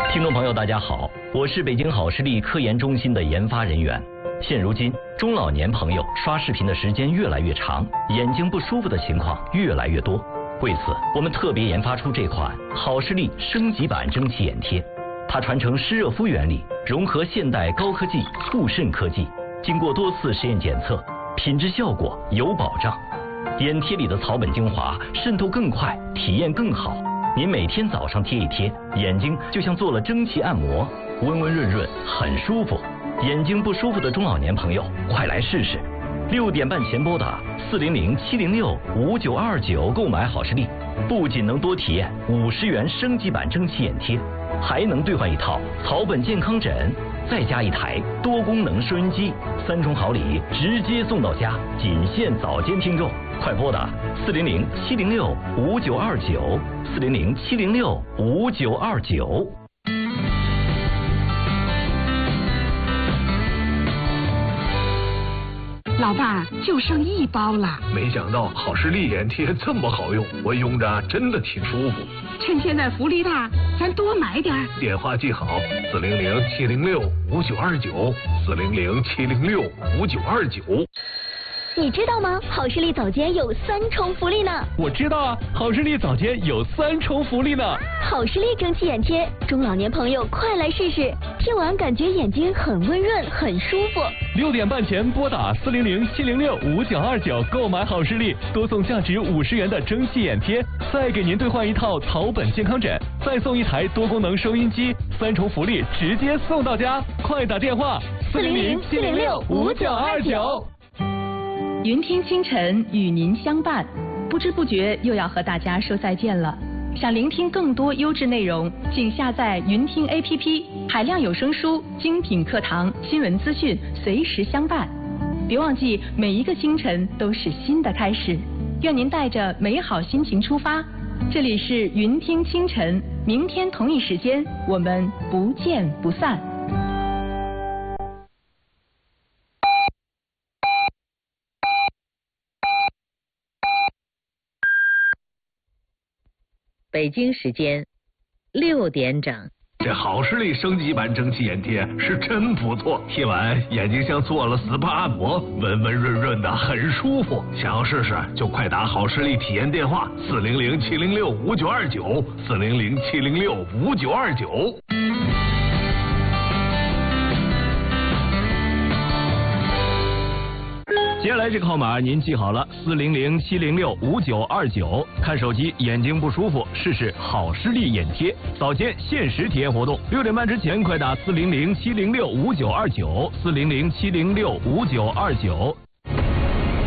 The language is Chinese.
听众朋友，大家好，我是北京好视力科研中心的研发人员。现如今，中老年朋友刷视频的时间越来越长，眼睛不舒服的情况越来越多。为此，我们特别研发出这款好视力升级版蒸汽眼贴。它传承湿热敷原理，融合现代高科技护肾科技，经过多次实验检测，品质效果有保障。眼贴里的草本精华渗透更快，体验更好。您每天早上贴一贴，眼睛就像做了蒸汽按摩，温温润润，很舒服。眼睛不舒服的中老年朋友，快来试试！6点半前拨打400-706-5929购买好视力，不仅能多体验50元升级版蒸汽眼贴，还能兑换一套草本健康枕，再加一台多功能收音机，3重好礼直接送到家，仅限早间听众。快拨打400-706-5929，400-706-5929。 老伴儿，就剩1包了。 没想到好视力眼贴这么好用，我用着真的挺舒服。 趁现在福利大，咱多买点。 电话记好：400-706-5929，400-706-5929。 你知道吗？好视力早间有3重福利呢。 我知道啊，好视力早间有3重福利呢。 好视力蒸汽眼贴，中老年朋友快来试试，贴完感觉眼睛很温润，很舒服。 6点半前拨打400-706-5929购买好视力，多送价值50元的蒸汽眼贴，再给您兑换一套草本健康枕，再送一台多功能收音机，3重福利直接送到家。快打电话 400-706-5929。 云听清晨与您相伴，不知不觉又要和大家说再见了。想聆听更多优质内容，请下载云听 APP， 海量有声书、精品课堂、新闻资讯随时相伴。别忘记，每一个清晨都是新的开始。愿您带着美好心情出发。这里是云听清晨，明天同一时间我们不见不散。 北京时间6点整。 这好视力升级版蒸汽眼贴是真不错，贴完眼睛像做了 SPA 按摩，温温润润的，很舒服。想要试试就快打好视力体验电话：400-706-5929，400-706-5929。 接下来这个号码您记好了，400-706-5929。看手机眼睛不舒服，试试好视力眼贴，早间限时体验活动，6点半之前快打400-706-5929，400-706-5929。